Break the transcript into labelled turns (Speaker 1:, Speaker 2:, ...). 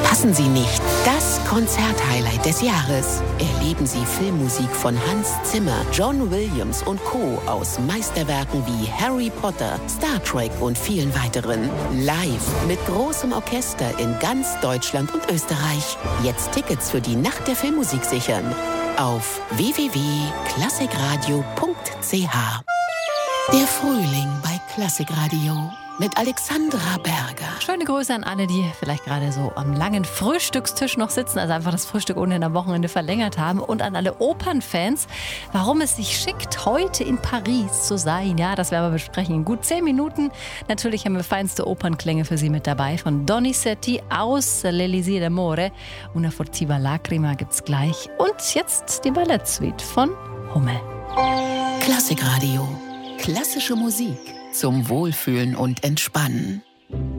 Speaker 1: Verpassen Sie nicht das Konzerthighlight des Jahres. Erleben Sie Filmmusik von Hans Zimmer, John Williams und Co. aus Meisterwerken wie Harry Potter, Star Trek und vielen weiteren. Live mit großem Orchester in ganz Deutschland und Österreich. Jetzt Tickets für die Nacht der Filmmusik sichern. Auf www.klassikradio.ch. Der Frühling bei Klassikradio mit Alexandra Berger.
Speaker 2: Schöne Grüße an alle, die vielleicht gerade so am langen Frühstückstisch noch sitzen, also einfach das Frühstück ohnehin am Wochenende verlängert haben. Und an alle Opernfans, warum es sich schickt, heute in Paris zu sein. Ja, das werden wir besprechen in gut 10 Minuten. Natürlich haben wir feinste Opernklänge für Sie mit dabei. Von Donizetti aus L'Elisir d'Amore. Una furtiva lacrima gibt's gleich. Und jetzt die Ballettsuite von Hummel.
Speaker 1: Klassikradio. Klassische Musik zum Wohlfühlen und Entspannen.